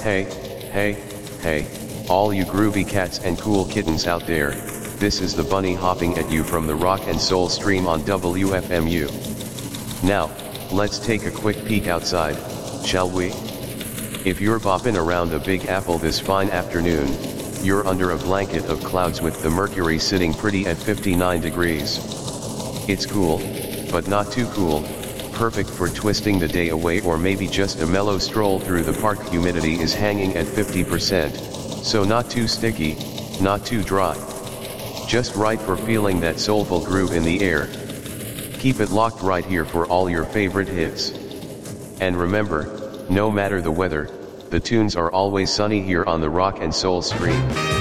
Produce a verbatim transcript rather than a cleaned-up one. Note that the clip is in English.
Hey, hey, hey, all you groovy cats and cool kittens out there, this is the bunny hopping at you from the Rock and Soul stream on W F M U. Now, let's take a quick peek outside, shall we? If you're bopping around the Big Apple this fine afternoon, you're under a blanket of clouds with the mercury sitting pretty at fifty-nine degrees. It's cool, but not too cool, perfect for twisting the day away or maybe just a mellow stroll through the park. Humidity is hanging at fifty percent, so not too sticky, not too dry. Just right for feeling that soulful groove in the air. Keep it locked right here for all your favorite hits. And remember, no matter the weather, the tunes are always sunny here on the Rock and Soul stream.